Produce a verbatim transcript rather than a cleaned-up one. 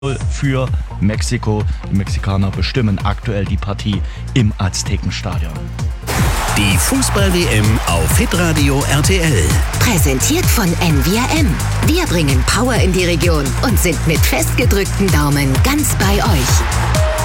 für Mexiko. Die Mexikaner bestimmen aktuell die Partie im Aztekenstadion. Die Fußball-W M auf Hitradio R T L. Präsentiert von N V R M. Wir bringen Power in die Region und sind mit festgedrückten Daumen ganz bei euch.